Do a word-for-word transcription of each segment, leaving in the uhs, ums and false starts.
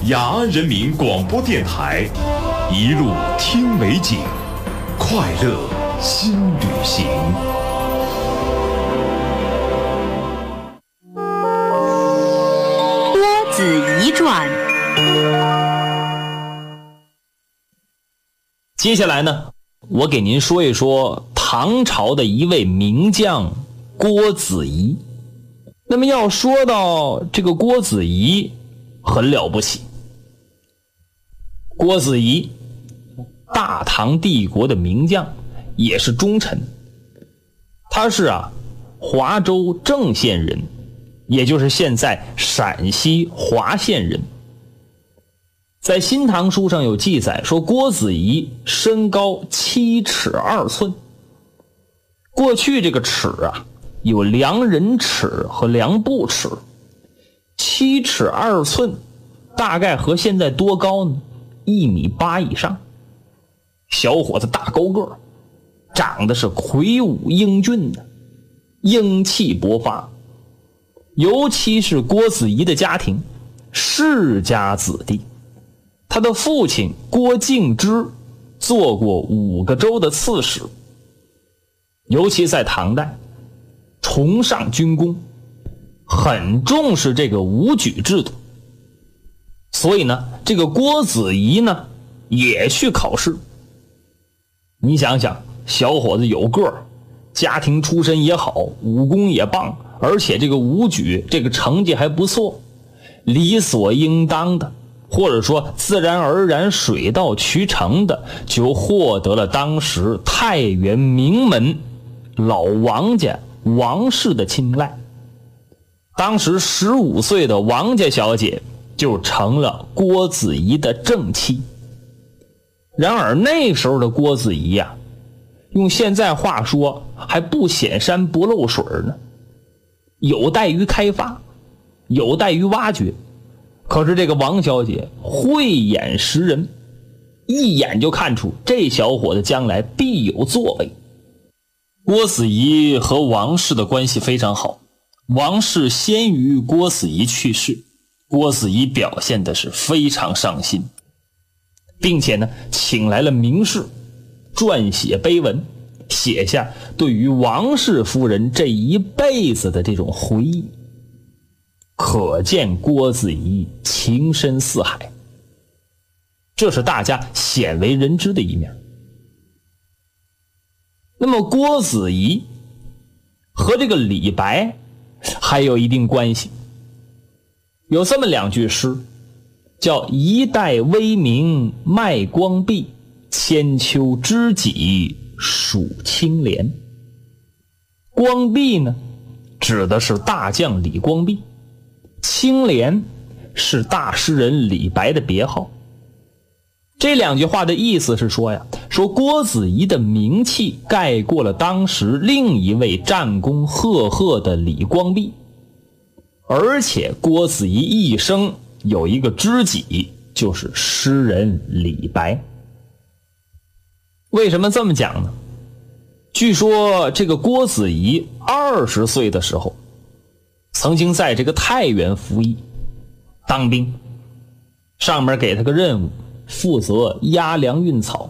雅安人民广播电台，一路听美景，快乐新旅行。 郭子仪传。 接下来呢，我给您说一说唐朝的一位名将郭子仪。那么要说到这个郭子仪，很了不起。郭子仪，大唐帝国的名将，也是忠臣。他是啊，华州郑县人，也就是现在陕西华县人。在《新唐书》上有记载说，郭子仪身高七尺二寸。过去这个尺啊，有量人尺和量步尺。七尺二寸，大概和现在多高呢？一米八以上。小伙子大高个，长得是魁梧英俊的，英气勃发。尤其是郭子仪的家庭，世家子弟。他的父亲郭敬之做过五个州的刺史，尤其在唐代崇尚军功，很重视这个武举制度。所以呢，这个郭子仪呢也去考试。你想想，小伙子有个儿，家庭出身也好，武功也棒，而且这个武举这个成绩还不错，理所应当的，或者说自然而然水到渠成的，就获得了当时太原名门老王家王氏的青睐。当时十五岁的王家小姐就成了郭子仪的正妻。然而那时候的郭子仪啊，用现在话说还不显山不漏水呢，有待于开发，有待于挖掘。可是这个王小姐慧眼识人，一眼就看出这小伙子将来必有作为。郭子仪和王氏的关系非常好，王氏先于郭子仪去世，郭子仪表现的是非常上心，并且呢请来了名士撰写碑文，写下对于王氏夫人这一辈子的这种回忆。可见郭子仪情深似海，这是大家鲜为人知的一面。那么郭子仪和这个李白还有一定关系，有这么两句诗，叫一代威名卖光壁，千秋知己数青莲。光壁呢，指的是大将李光壁，青莲是大诗人李白的别号。这两句话的意思是说呀，说郭子仪的名气盖过了当时另一位战功赫赫的李光壁，而且郭子仪一生有一个知己，就是诗人李白。为什么这么讲呢？据说这个郭子仪二十岁的时候，曾经在这个太原服役当兵，上面给他个任务，负责押粮运草。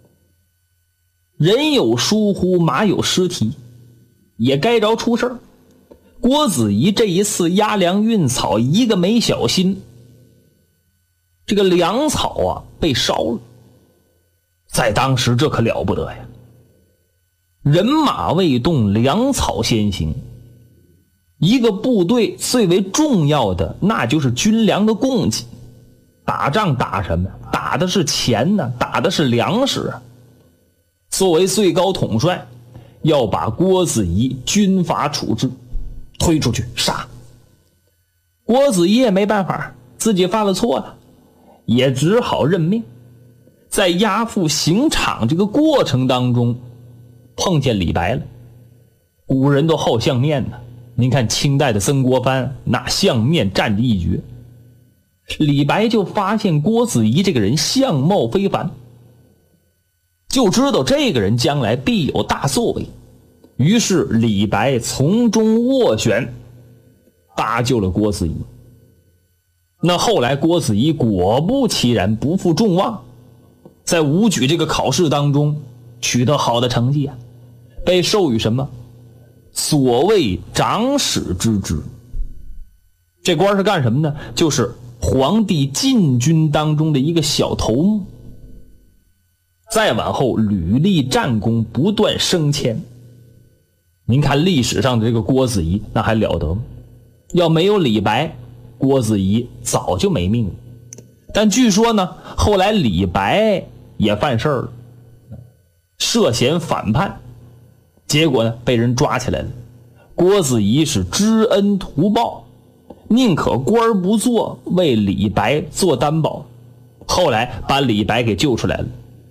人有疏忽，马有失蹄，也该着出事儿。郭子仪这一次押粮运草，一个没小心，这个粮草啊被烧了。在当时这可了不得呀，人马未动，粮草先行。一个部队最为重要的那就是军粮的供给，打仗打什么？打的是钱呢，打的是粮食啊。作为最高统帅，要把郭子仪军法处置，推出去杀。郭子仪也没办法，自己犯了错了，也只好认命。在押赴刑场这个过程当中，碰见李白了。古人都好相面呢，您看清代的曾国藩，那相面占着一绝。李白就发现郭子仪这个人相貌非凡，就知道这个人将来必有大作为，于是李白从中斡旋，搭救了郭子仪。 那后来郭子仪果不其然，不负众望，在武举这个考试当中取得好的成绩啊，被授予什么所谓长史之职。这官是干什么呢？就是皇帝禁军当中的一个小头目。再往后屡立战功，不断升迁。您看历史上的这个郭子仪那还了得吗？要没有李白，郭子仪早就没命了。但据说呢，后来李白也犯事儿了，涉嫌反叛，结果呢被人抓起来了。郭子仪是知恩图报，宁可官不做，为李白做担保，后来把李白给救出来了。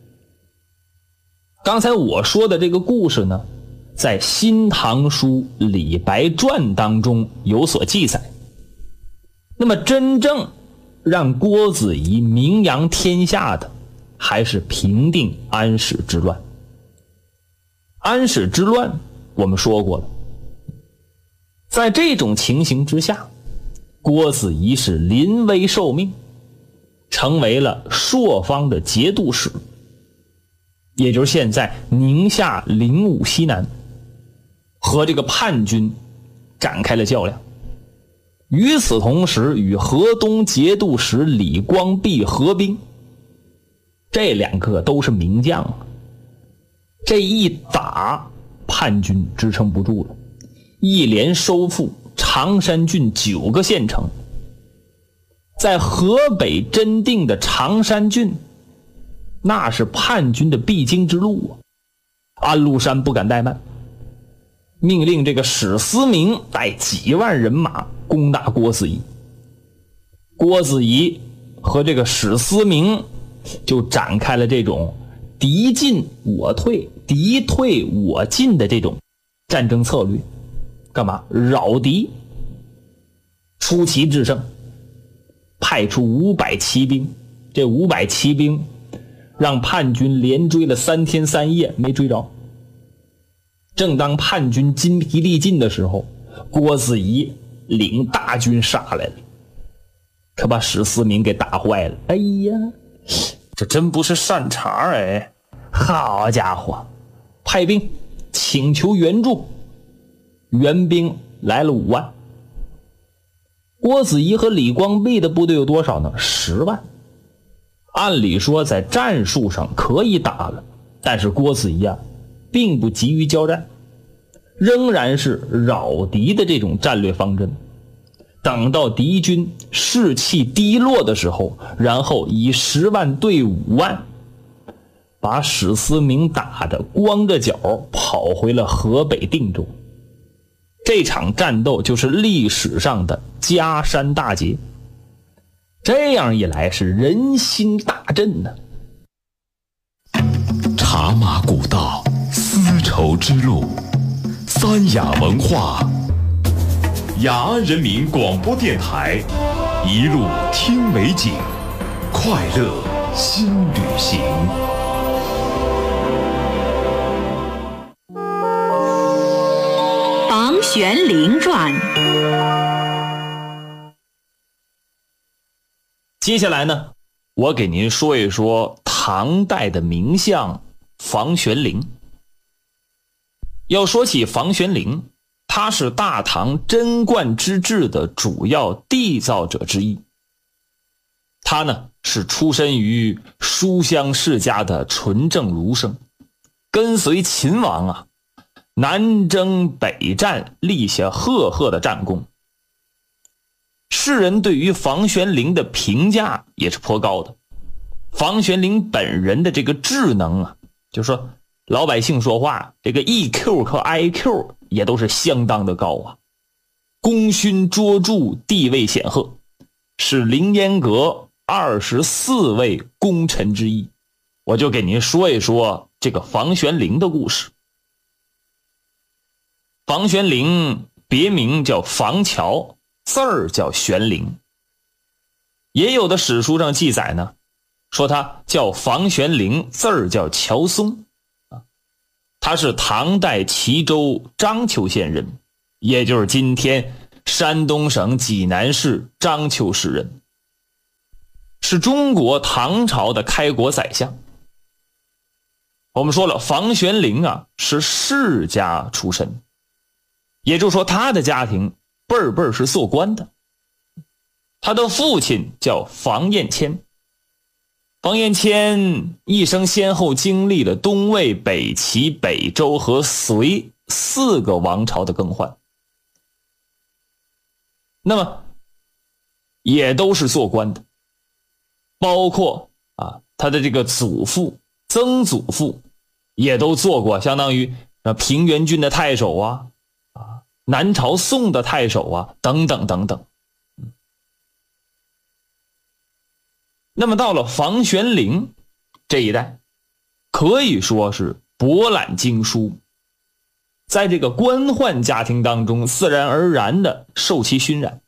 刚才我说的这个故事呢，在《新唐书·李白传》当中有所记载。那么真正让郭子仪名扬天下的，还是平定安史之乱。安史之乱我们说过了，在这种情形之下，郭子仪是临危受命，成为了朔方的节度使，也就是现在宁夏灵武西南，和这个叛军展开了较量。与此同时，与河东节度使李光弼合兵，这两个都是名将啊。这一打，叛军支撑不住了，一连收复常山郡九个县城。在河北真定的常山郡，那是叛军的必经之路啊。安禄山不敢怠慢，命令这个史思明带几万人马攻打郭子仪。郭子仪和这个史思明就展开了这种敌进我退，敌退我进的这种战争策略。干嘛？扰敌。出奇制胜，派出五百骑兵，这五百骑兵让叛军连追了三天三夜没追着。正当叛军筋疲力尽的时候，郭子仪领大军杀来了，可把史思明给打坏了。哎呀，这真不是善茬哎！好家伙，派兵请求援助，援兵来了五万。郭子仪和李光弼的部队有多少呢？十万。按理说在战术上可以打了，但是郭子仪啊并不急于交战，仍然是扰敌的这种战略方针。等到敌军士气低落的时候，然后以十万对五万，把史思明打得光着脚跑回了河北定州。这场战斗就是历史上的嘉山大捷。这样一来是人心大振呢。 茶马古道，丝绸之路，三雅文化，雅安人民广播电台，一路听美景，快乐新旅行。 房玄龄传。 接下来呢，我给您说一说唐代的名相房玄龄。要说起房玄龄，他是大唐贞观之治的主要缔造者之一。他呢是出身于书香世家的纯正儒生，跟随秦王啊南征北战，立下赫赫的战功。世人对于房玄龄的评价也是颇高的。房玄龄本人的这个智能啊，就说老百姓说话这个 E Q 和 I Q 也都是相当的高啊，功勋卓著，地位显赫，是凌烟阁二十四位功臣之一。我就给您说一说这个房玄龄的故事。房玄龄别名叫房乔，字儿叫玄龄。也有的史书上记载呢，说他叫房玄龄，字儿叫乔松。他是唐代齐州章丘县人，也就是今天山东省济南市章丘市人， 是中国唐朝的开国宰相。我们说了，房玄龄啊是世家出身，也就是说他的家庭辈儿辈儿是做官的。他的父亲叫房彦谦，房彦谦一生先后经历了东魏、北齐、北周和隋四个王朝的更换，那么也都是做官的，包括啊他的这个祖父、曾祖父也都做过，相当于平原郡的太守啊，啊南朝宋的太守啊，等等等等。那么到了房玄龄这一代，可以说是博览经书，在这个官宦家庭当中自然而然的受其熏染。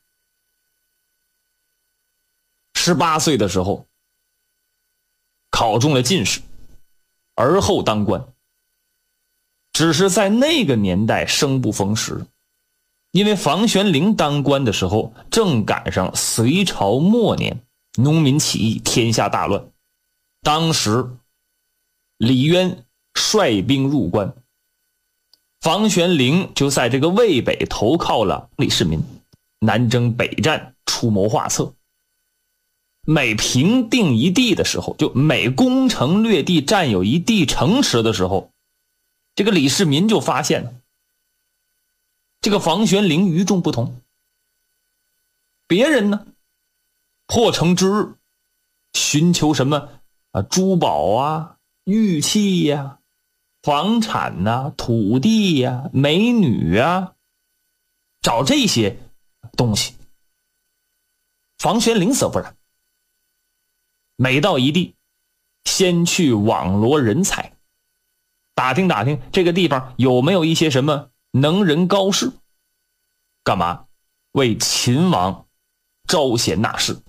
十八岁的时候考中了进士，而后当官。只是在那个年代生不逢时，因为房玄龄当官的时候正赶上隋朝末年，农民起义，天下大乱。当时李渊率兵入关，房玄龄就在这个渭北投靠了李世民，南征北战，出谋划策。每平定一地的时候，就每攻城略地，占有一地城池的时候，这个李世民就发现了这个房玄龄与众不同。别人呢破城之日寻求什么啊珠宝啊、玉器呀、啊、房产啊、土地呀、啊、美女啊，找这些东西。房玄龄则不然，每到一地先去网罗人才，打听打听这个地方有没有一些什么能人高士，干嘛？为秦王招贤纳士。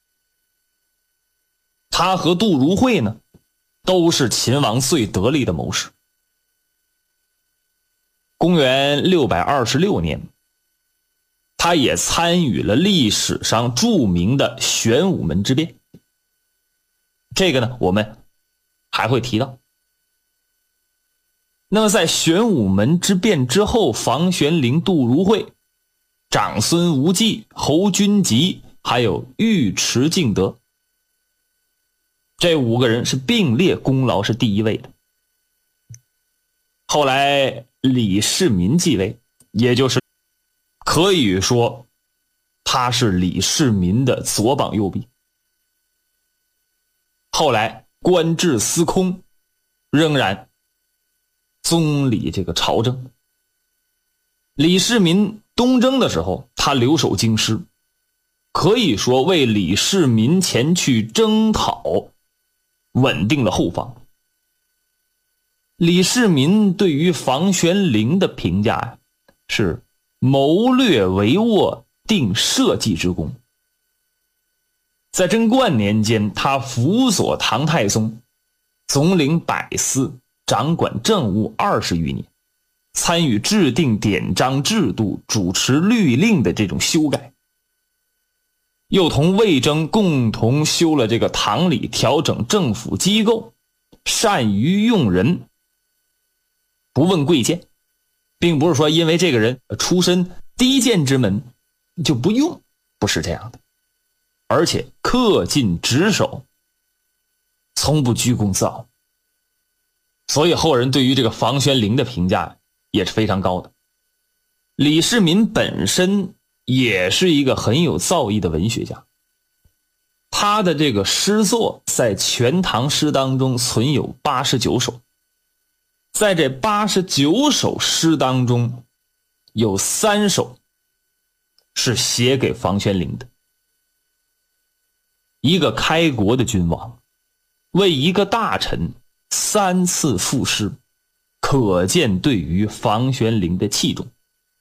他和杜如晦呢都是秦王最得力的谋士。公元六百二十六年，他也参与了历史上著名的玄武门之变。这个呢我们还会提到。那么在玄武门之变之后，房玄龄、杜如晦、长孙无忌、侯君集还有尉迟敬德，这五个人是并列功劳是第一位的。后来李世民继位，也就是可以说他是李世民的左膀右臂。后来官至司空，仍然总理这个朝政。李世民东征的时候，他留守京师，可以说为李世民前去征讨稳定了后方。李世民对于房玄龄的评价呀，是谋略帷幄，定社稷之功。在贞观年间，他辅佐唐太宗，总领百司，掌管政务二十余年，参与制定典章制度，主持律令的这种修改，又同魏征共同修了这个唐礼，调整政府机构，善于用人，不问贵贱，并不是说因为这个人出身低贱之门就不用，不是这样的，而且恪尽职守，从不居功自傲。所以后人对于这个房玄龄的评价也是非常高的。李世民本身也是一个很有造诣的文学家，他的这个诗作在全唐诗当中存有八十九首，在这八十九首诗当中，有三首是写给房玄龄的。一个开国的君王为一个大臣三次赋诗，可见对于房玄龄的器重。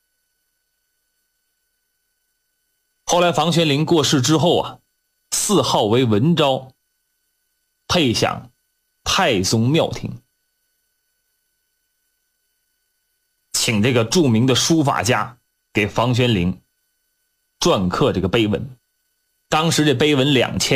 后来房玄龄过世之后啊，谥号为文昭，配享太宗庙庭，请这个著名的书法家给房玄龄篆刻这个碑文。当时这碑文两千